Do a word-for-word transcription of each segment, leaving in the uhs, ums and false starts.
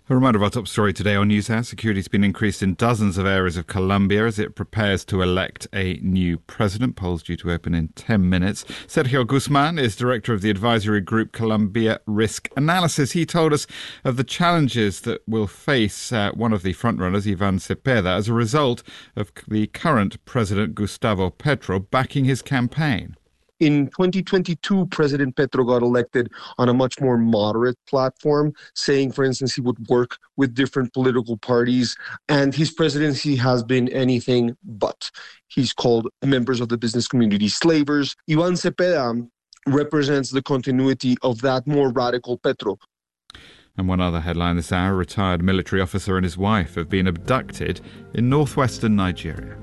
A reminder of our top story today on NewsHour. Security has been increased in dozens of areas of Colombia as it prepares to elect a new president. Polls due to open in ten minutes. Sergio Guzman is director of the advisory group Colombia Risk Analysis. He told us of the challenges that will face uh, one of the frontrunners, Ivan Cepeda, as a result of the current president, Gustavo Petro, backing his campaign. In twenty twenty-two, President Petro got elected on a much more moderate platform, saying, for instance, he would work with different political parties, and his presidency has been anything but. He's called members of the business community slavers. Ivan Cepeda represents the continuity of that more radical Petro. And one other headline this hour, a retired military officer and his wife have been abducted in northwestern Nigeria.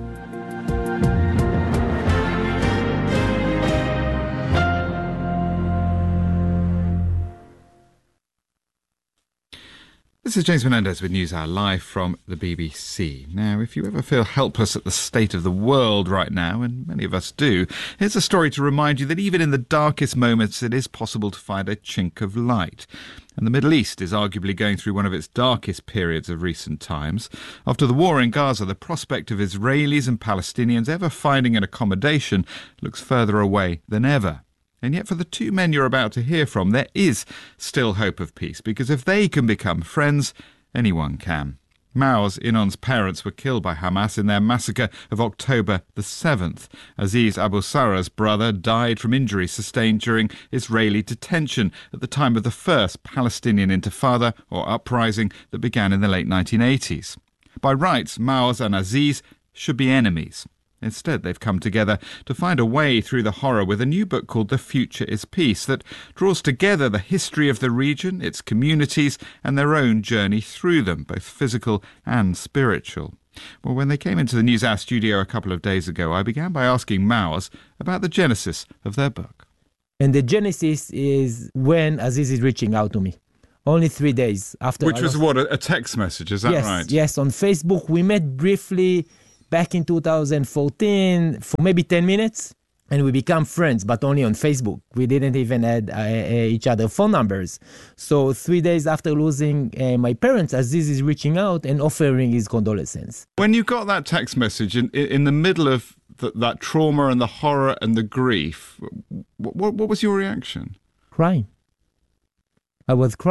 This is James Menendez with NewsHour live from the B B C. Now, if you ever feel helpless at the state of the world right now, and many of us do, here's a story to remind you that even in the darkest moments, it is possible to find a chink of light. And the Middle East is arguably going through one of its darkest periods of recent times. After the war in Gaza, the prospect of Israelis and Palestinians ever finding an accommodation looks further away than ever. And yet for the two men you're about to hear from, there is still hope of peace, because if they can become friends, anyone can. Maoz Inon's parents were killed by Hamas in their massacre of October the seventh. Aziz Abu Sarah's brother died from injuries sustained during Israeli detention at the time of the first Palestinian Intifada, or uprising, that began in the late nineteen eighties. By rights, Maoz and Aziz should be enemies. Instead, they've come together to find a way through the horror with a new book called The Future is Peace that draws together the history of the region, its communities, and their own journey through them, both physical and spiritual. Well, when they came into the NewsHour studio a couple of days ago, I began by asking Maoz about the genesis of their book. And the genesis is when Aziz is reaching out to me. Only three days after. Which I was, was... what, a text message, is that yes, right? Yes, on Facebook. We met briefly back in two thousand fourteen for maybe ten minutes, and we become friends, but only on Facebook. We didn't even add uh, each other phone numbers. So three days after losing uh, my parents, Aziz is reaching out and offering his condolences. When you got that text message in, in the middle of the, that trauma and the horror and the grief, what, what was your reaction? Crying. I was crying.